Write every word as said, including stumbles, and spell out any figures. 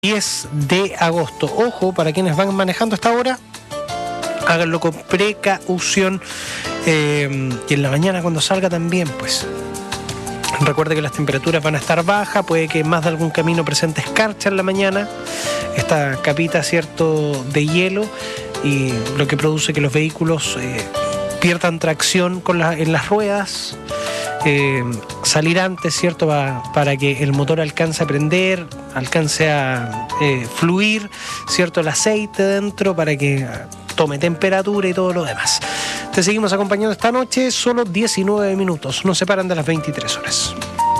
diez de agosto. Ojo, para quienes van manejando hasta ahora, háganlo con precaución, eh, y en la mañana cuando salga también, pues recuerde que las temperaturas van a estar bajas, puede que más de algún camino presente escarcha en la mañana, esta capita, cierto, de hielo, y lo que produce que los vehículos eh, pierdan tracción con la, en las ruedas. Eh, salir antes, ¿cierto? Pa, para que el motor alcance a prender, alcance a eh, fluir, ¿cierto? El aceite dentro para que tome temperatura y todo lo demás. Te seguimos acompañando esta noche, solo diecinueve minutos, nos separan de las veintitrés horas.